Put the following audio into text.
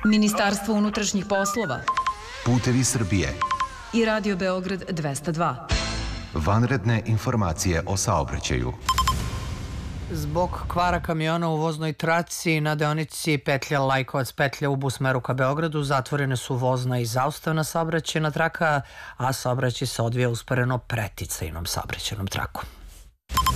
Ministarstvo unutrašnjih poslova, Putevi Srbije i Radio Beograd 202. Vanredne informacije o saobraćaju. Zbog kvara kamiona u voznoj traci na deonici petlja Lajkovac-petlja u smeru ka Beogradu zatvorene su vozna i zaustavna saobraćajna traka, a saobraćaj se odvija usporeno preticajnom saobraćajnom trakom.